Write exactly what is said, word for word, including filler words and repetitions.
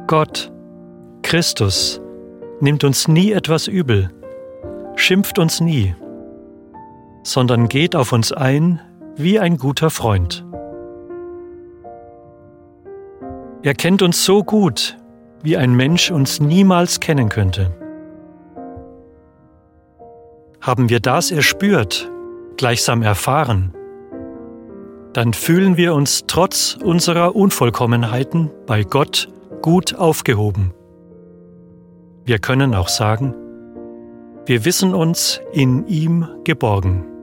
Gott, Christus, nimmt uns nie etwas übel, schimpft uns nie, sondern geht auf uns ein wie ein guter Freund. Er kennt uns so gut, wie ein Mensch uns niemals kennen könnte. Haben wir das erspürt, gleichsam erfahren, dann fühlen wir uns trotz unserer Unvollkommenheiten bei Gott gut aufgehoben. Wir können auch sagen, wir wissen uns in ihm geborgen.